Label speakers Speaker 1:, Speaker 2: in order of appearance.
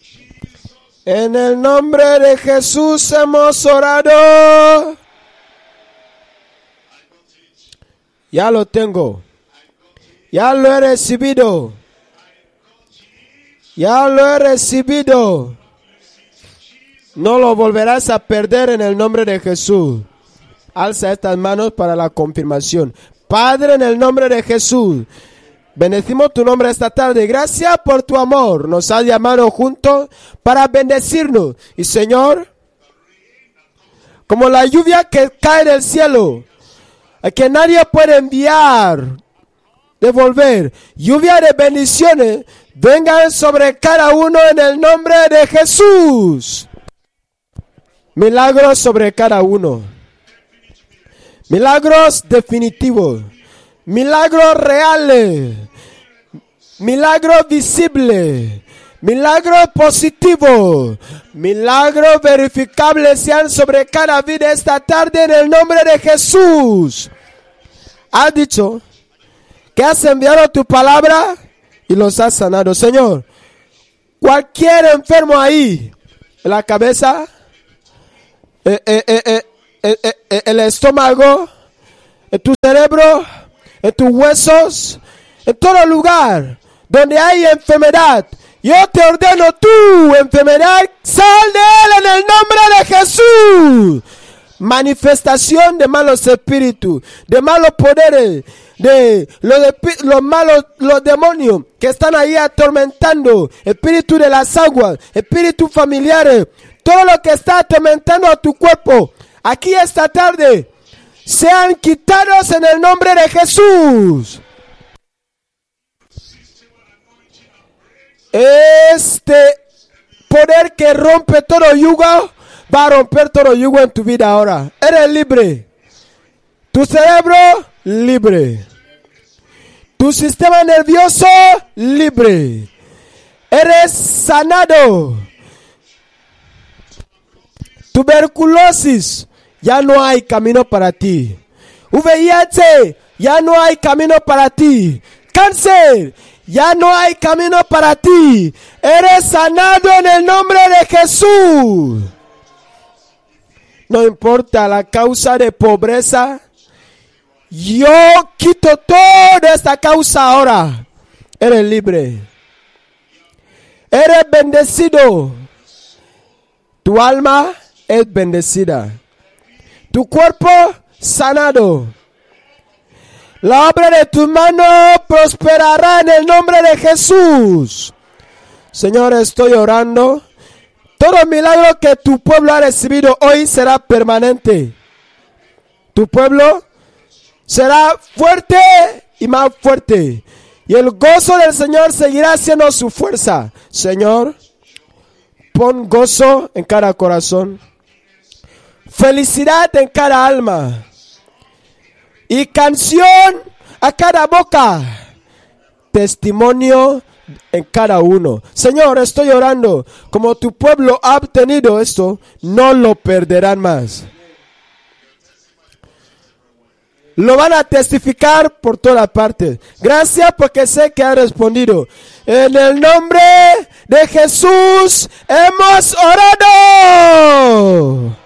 Speaker 1: En el nombre de Jesús hemos orado. Ya lo tengo. Ya lo he recibido. Ya lo he recibido. No lo volverás a perder en el nombre de Jesús. Alza estas manos para la confirmación. Padre, en el nombre de Jesús, bendecimos tu nombre esta tarde. Gracias por tu amor. Nos has llamado juntos para bendecirnos. Y Señor, como la lluvia que cae del cielo, que nadie puede enviar, devolver, lluvia de bendiciones, vengan sobre cada uno en el nombre de Jesús. Milagros sobre cada uno. Milagros definitivos. Milagros reales. Milagros visibles. Milagros positivos. Milagros verificables sean sobre cada vida esta tarde en el nombre de Jesús. Has dicho que has enviado tu palabra y los has sanado. Señor, cualquier enfermo ahí, en la cabeza, el estómago, en tu cerebro, en tus huesos, en todo lugar donde hay enfermedad, yo te ordeno, tú, enfermedad, sal de él en el nombre de Jesús. Manifestación de malos espíritus, de malos poderes, de los malos, los demonios que están ahí atormentando, espíritu de las aguas, espíritus familiares, todo lo que está atormentando a tu cuerpo, aquí esta tarde, sean quitados en el nombre de Jesús. Este poder que rompe todo yugo, va a romper todo yugo en tu vida ahora. Eres libre. Tu cerebro, libre. Tu sistema nervioso, libre. Eres sanado. Tuberculosis, ya no hay camino para ti. VIH, ya no hay camino para ti. Cáncer, ya no hay camino para ti. Eres sanado en el nombre de Jesús. No importa la causa de pobreza. Yo quito toda esta causa ahora. Eres libre. Eres bendecido. Tu alma es bendecida. Tu cuerpo sanado. La obra de tu mano prosperará en el nombre de Jesús. Señor, estoy orando. Todo milagro que tu pueblo ha recibido hoy será permanente. Tu pueblo será fuerte y más fuerte. Y el gozo del Señor seguirá siendo su fuerza. Señor, pon gozo en cada corazón. Felicidad en cada alma. Y canción a cada boca. Testimonio en cada uno. Señor, estoy orando. Como tu pueblo ha obtenido esto, no lo perderán más. Lo van a testificar por todas partes. Gracias porque sé que han respondido. En el nombre de Jesús hemos orado.